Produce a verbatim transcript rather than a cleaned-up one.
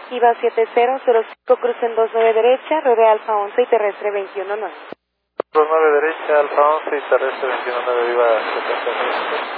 IVA siete cero cero cinco, crucen dos nueve derecha, rodea Alfa once y terrestre veintiuno nueve. dos nueve derecha, Alfa once y terrestre veintiuno nueve, IVA setenta.